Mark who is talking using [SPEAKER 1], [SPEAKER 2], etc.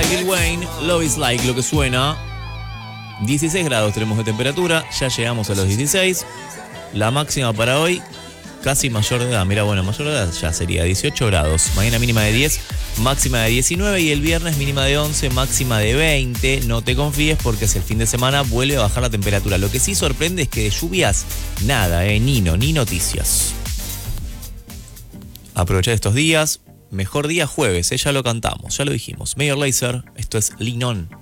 [SPEAKER 1] Like, Lil Wayne, Love is Like, lo que suena. 16 grados tenemos de temperatura, ya llegamos a los 16. La máxima para hoy, casi mayor de edad. Mira, bueno, mayor de edad ya sería 18 grados. Mañana mínima de 10, máxima de 19. Y el viernes mínima de 11, máxima de 20. No te confíes porque es el fin de semana, vuelve a bajar la temperatura. Lo que sí sorprende es que de lluvias, nada, ni noticias. Aprovecha estos días. Mejor día jueves, ya lo cantamos, ya lo dijimos. Major Lazer, esto es Lean On.